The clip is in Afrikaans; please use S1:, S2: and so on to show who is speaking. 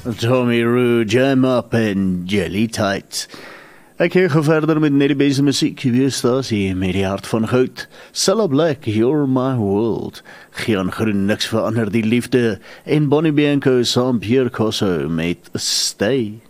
S1: Tommy Roo, Jam Up en Jelly Tight. Ek gaan verder met net die beste musiek, stasie met die hart van goud. Cilla Black, You're My World. Gian Groen, Niks Verander die Liefde. En Bonnie Bianco saam Pierre Cosso met Stay.